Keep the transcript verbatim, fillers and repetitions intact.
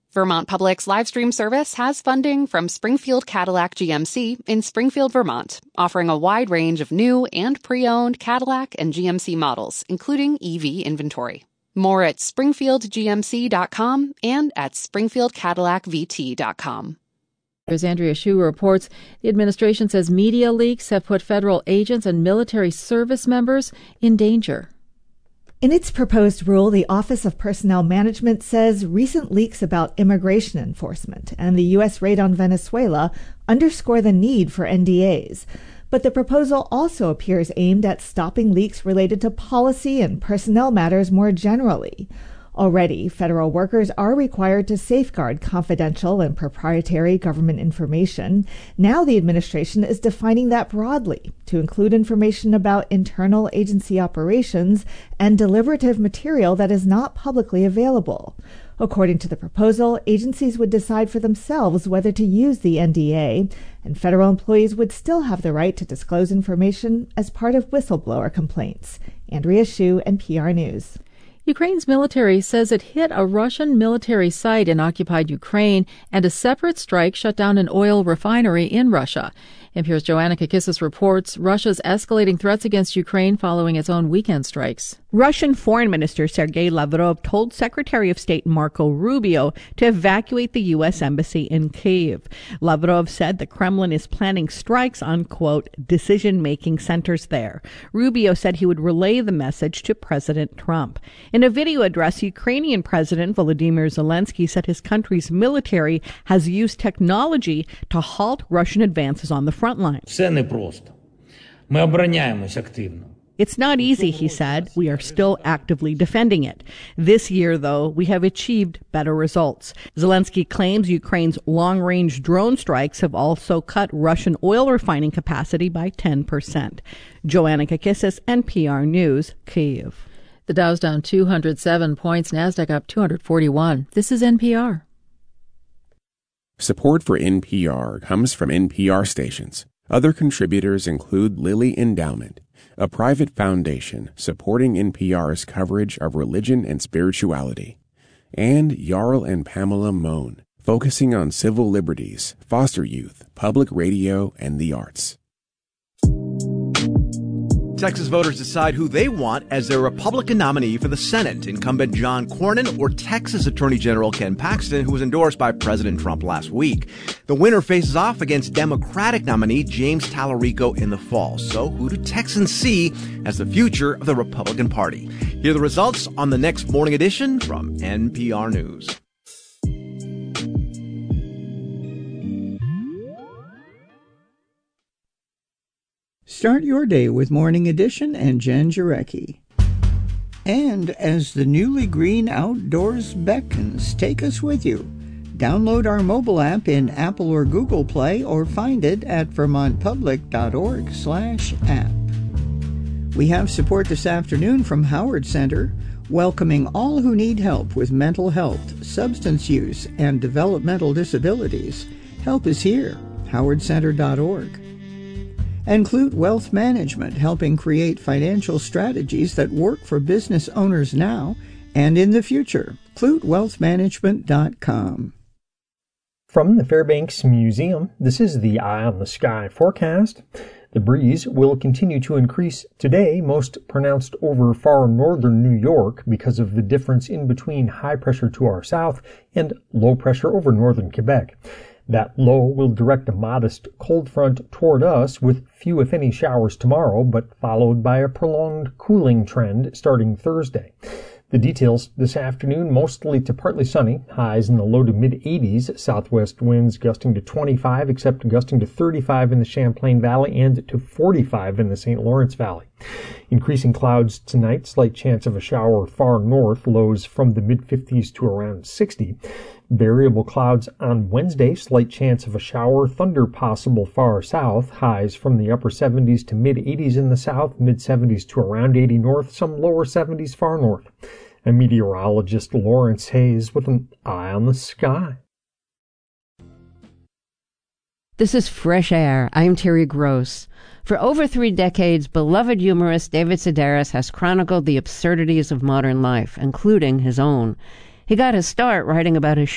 Vermont Public's live stream service has funding from Springfield Cadillac G M C in Springfield, Vermont, offering a wide range of new and pre-owned Cadillac and G M C models, including E V inventory. More at springfield g m c dot com and at springfield cadillac v t dot com. As Andrea Hsu reports, the administration says media leaks have put federal agents and military service members in danger. In its proposed rule, the Office of Personnel Management says recent leaks about immigration enforcement and the U S raid on Venezuela underscore the need for N D As. But the proposal also appears aimed at stopping leaks related to policy and personnel matters more generally. Already, federal workers are required to safeguard confidential and proprietary government information. Now the administration is defining that broadly to include information about internal agency operations and deliberative material that is not publicly available. According to the proposal, agencies would decide for themselves whether to use the N D A, and federal employees would still have the right to disclose information as part of whistleblower complaints. Andrea Hsu, N P R News. Ukraine's military says it hit a Russian military site in occupied Ukraine, and a separate strike shut down an oil refinery in Russia. N P R's Joanna Kakissis reports Russia's escalating threats against Ukraine following its own weekend strikes. Russian Foreign Minister Sergei Lavrov told Secretary of State Marco Rubio to evacuate the U S embassy in Kyiv. Lavrov said the Kremlin is planning strikes on, quote, decision-making centers there. Rubio said he would relay the message to President Trump. In a video address, Ukrainian President Volodymyr Zelensky said his country's military has used technology to halt Russian advances on the front line. Все непросто. Ми обороняємось активно. It's not easy, he said. We are still actively defending it. This year, though, we have achieved better results. Zelensky claims Ukraine's long-range drone strikes have also cut Russian oil refining capacity by ten percent. Joanna Kakissis, N P R News, Kyiv. The Dow's down two hundred seven points, NASDAQ up two hundred forty-one. This is N P R. Support for N P R comes from N P R stations. Other contributors include Lilly Endowment, a private foundation supporting N P R's coverage of religion and spirituality, and Jarl and Pamela Mohn, focusing on civil liberties, foster youth, public radio, and the arts. Texas voters decide who they want as their Republican nominee for the Senate, incumbent John Cornyn or Texas Attorney General Ken Paxton, who was endorsed by President Trump last week. The winner faces off against Democratic nominee James Tallarico in the fall. So who do Texans see as the future of the Republican Party? Here are the results on the next Morning Edition from N P R News. Start your day with Morning Edition and Jen Jarecki. And as the newly green outdoors beckons, take us with you. Download our mobile app in Apple or Google Play or find it at vermontpublic.org slash app. We have support this afternoon from Howard Center, welcoming all who need help with mental health, substance use, and developmental disabilities. Help is here, howard center dot org. And Clute Wealth Management, helping create financial strategies that work for business owners now and in the future. clute wealth management dot com. From the Fairbanks Museum, this is the Eye on the Sky forecast. The breeze will continue to increase today, most pronounced over far northern New York because of the difference in between high pressure to our south and low pressure over northern Quebec. That low will direct a modest cold front toward us with few if any showers tomorrow, but followed by a prolonged cooling trend starting Thursday. The details this afternoon, mostly to partly sunny, highs in the low to mid eighties, southwest winds gusting to twenty-five, except gusting to thirty-five in the Champlain Valley and to forty-five in the Saint Lawrence Valley. Increasing clouds tonight, slight chance of a shower far north, lows from the mid fifties to around sixty. Variable clouds on Wednesday, slight chance of a shower, thunder possible far south, highs from the upper seventies to mid eighties in the south, mid seventies to around eighty north, some lower seventies far north. And meteorologist Lawrence Hayes with an eye on the sky. This is Fresh Air. I'm Terry Gross. For over three decades, beloved humorist David Sedaris has chronicled the absurdities of modern life, including his own. He got his start writing about his